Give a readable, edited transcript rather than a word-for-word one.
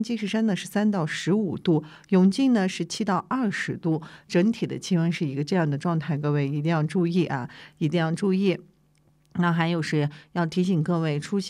积石山呢是3到15度，永靖呢是7到20度，整体的气温是一个这样的状态，各位一定要注意啊，一定要注意。那还有是要提醒各位出行